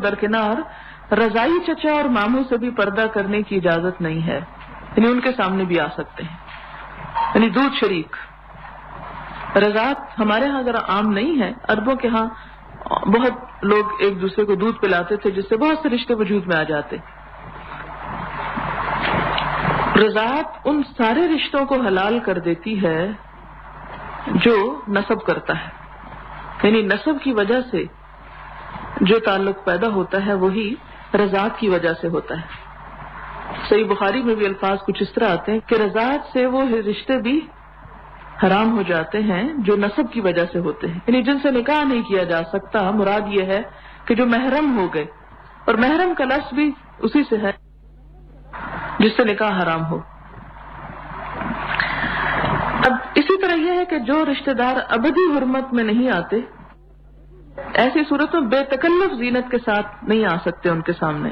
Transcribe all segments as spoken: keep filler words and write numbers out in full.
درکنار رضائی چچا اور ماموں سے بھی پردہ کرنے کی اجازت نہیں ہے، یعنی ان کے سامنے بھی آ سکتے ہیں، یعنی دودھ شریک۔ رضاعت ہمارے ہاں ذرا عام نہیں ہے، عربوں کے ہاں بہت لوگ ایک دوسرے کو دودھ پلاتے تھے جس سے بہت سے رشتے وجود میں آ جاتے۔ رضاعت ان سارے رشتوں کو حلال کر دیتی ہے جو نسب کرتا ہے، یعنی نسب کی وجہ سے جو تعلق پیدا ہوتا ہے وہی رضاعت کی وجہ سے ہوتا ہے۔ صحیح بخاری میں بھی الفاظ کچھ اس طرح آتے ہیں کہ رضاعت سے وہ رشتے بھی حرام ہو جاتے ہیں جو نسب کی وجہ سے ہوتے ہیں، یعنی جن سے نکاح نہیں کیا جا سکتا۔ مراد یہ ہے کہ جو محرم ہو گئے، اور محرم کا لفظ بھی اسی سے ہے جس سے نکاح حرام ہو۔ اب اسی طرح یہ ہے کہ جو رشتہ دار ابدی حرمت میں نہیں آتے، ایسی صورتوں بے تکلف زینت کے ساتھ نہیں آ سکتے ان کے سامنے،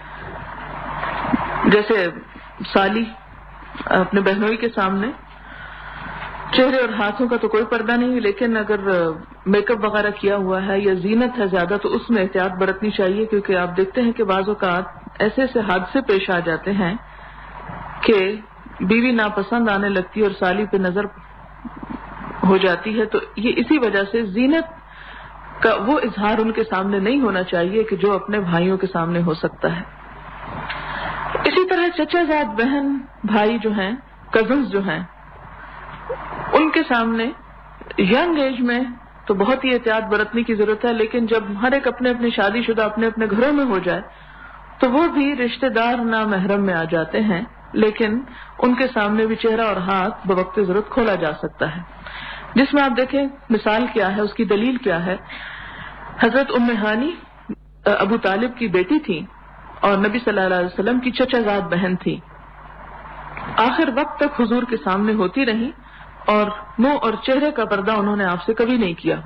جیسے سالی اپنے بہنوئی کے سامنے چہرے اور ہاتھوں کا تو کوئی پردہ نہیں، لیکن اگر میک اپ وغیرہ کیا ہوا ہے یا زینت ہے زیادہ تو اس میں احتیاط برتنی چاہیے، کیونکہ آپ دیکھتے ہیں کہ بعض اوقات ایسے ایسے حادثے پیش آ جاتے ہیں کہ بیوی ناپسند آنے لگتی ہے اور سالی پہ نظر ہو جاتی ہے، تو یہ اسی وجہ سے زینت کا وہ اظہار ان کے سامنے نہیں ہونا چاہیے کہ جو اپنے بھائیوں کے سامنے ہو سکتا ہے۔ اسی طرح چچا زاد بہن بھائی جو ہیں، کزنز جو ہیں، ان کے سامنے ینگ ایج میں تو بہت ہی احتیاط برتنے کی ضرورت ہے، لیکن جب ہر ایک اپنے اپنے شادی شدہ اپنے اپنے گھروں میں ہو جائے تو وہ بھی رشتہ دار نامحرم میں آ جاتے ہیں، لیکن ان کے سامنے بھی چہرہ اور ہاتھ بوقت ضرورت کھولا جا سکتا ہے، جس میں آپ دیکھیں مثال کیا ہے، اس کی دلیل کیا ہے۔ حضرت ام ہانی ابو طالب کی بیٹی تھی اور نبی صلی اللہ علیہ وسلم کی چچا زاد بہن تھی، آخر وقت تک حضور کے سامنے ہوتی رہی اور منہ اور چہرے کا پردہ انہوں نے آپ سے کبھی نہیں کیا،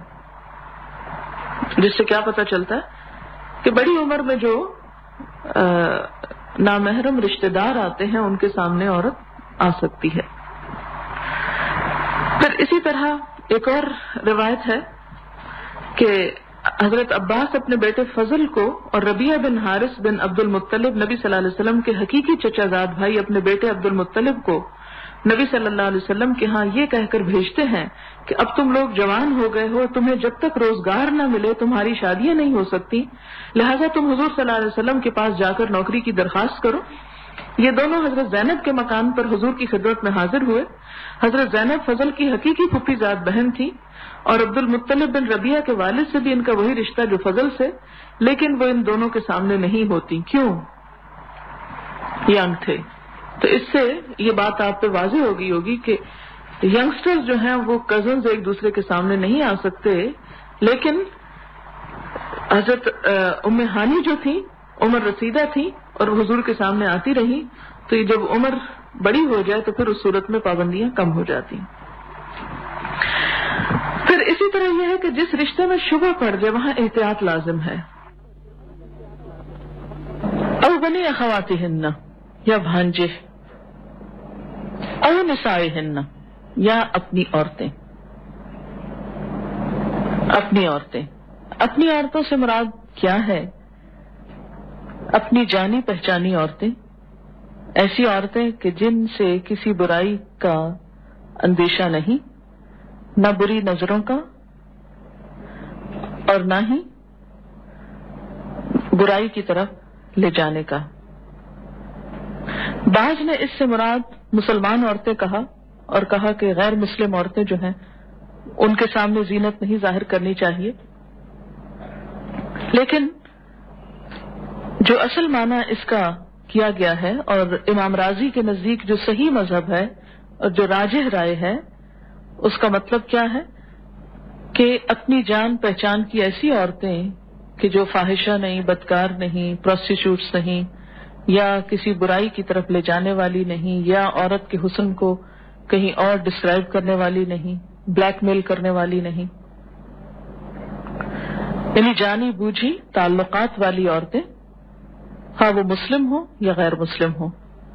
جس سے کیا پتہ چلتا ہے کہ بڑی عمر میں جو نامحرم رشتہ دار آتے ہیں ان کے سامنے عورت آ سکتی ہے۔ پھر اسی طرح ایک اور روایت ہے کہ حضرت عباس اپنے بیٹے فضل کو اور ربیعہ بن حارث بن عبد المطلب نبی صلی اللہ علیہ وسلم کے حقیقی چچا زاد بھائی اپنے بیٹے عبد المطلب کو نبی صلی اللہ علیہ وسلم کے ہاں یہ کہہ کر بھیجتے ہیں کہ اب تم لوگ جوان ہو گئے ہو، تمہیں جب تک روزگار نہ ملے تمہاری شادیاں نہیں ہو سکتی، لہذا تم حضور صلی اللہ علیہ وسلم کے پاس جا کر نوکری کی درخواست کرو۔ یہ دونوں حضرت زینب کے مکان پر حضور کی خدمت میں حاضر ہوئے۔ حضرت زینب فضل کی حقیقی پھپھی زاد بہن تھی اور عبد المطلب بن ربیعہ کے والد سے بھی ان کا وہی رشتہ جو فضل سے، لیکن وہ ان دونوں کے سامنے نہیں ہوتی، کیوں؟ ینگ تھے۔ تو اس سے یہ بات آپ پہ واضح ہو گئی ہوگی کہ ینگسٹرز جو ہیں وہ کزنز ایک دوسرے کے سامنے نہیں آ سکتے، لیکن حضرت ام ہانی جو تھی عمر رسیدہ تھی اور حضور کے سامنے آتی رہی، تو یہ جب عمر بڑی ہو جائے تو پھر اس صورت میں پابندیاں کم ہو جاتی ہیں۔ پھر اسی طرح یہ ہے کہ جس رشتے میں شبہ پڑ جائے وہاں احتیاط لازم ہے۔ او بنی اخواتہن یا بھانجے، او نسائہن یا اپنی عورتیں۔ اپنی عورتیں اپنی عورتوں سے مراد کیا ہے؟ اپنی جانی پہچانی عورتیں، ایسی عورتیں کہ جن سے کسی برائی کا اندیشہ نہیں، نہ بری نظروں کا اور نہ ہی برائی کی طرف لے جانے کا۔ بعض نے اس سے مراد مسلمان عورتیں کہا اور کہا کہ غیر مسلم عورتیں جو ہیں ان کے سامنے زینت نہیں ظاہر کرنی چاہیے، لیکن جو اصل معنی اس کا کیا گیا ہے اور امام راضی کے نزدیک جو صحیح مذہب ہے اور جو راجح رائے ہے، اس کا مطلب کیا ہے کہ اپنی جان پہچان کی ایسی عورتیں کہ جو فاحشہ نہیں، بدکار نہیں، پروسٹیٹیوٹس نہیں، یا کسی برائی کی طرف لے جانے والی نہیں، یا عورت کے حسن کو کہیں اور ڈسکرائب کرنے والی نہیں، بلیک میل کرنے والی نہیں، یعنی جانی بوجھی تعلقات والی عورتیں، ہاں وہ مسلم ہو یا غیر مسلم ہو،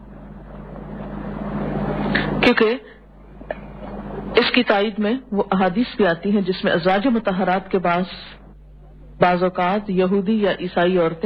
کیونکہ اس کی تائید میں وہ احادیث بھی آتی ہیں جس میں ازواج مطہرات کے بعض بعض اوقات یہودی یا عیسائی عورتیں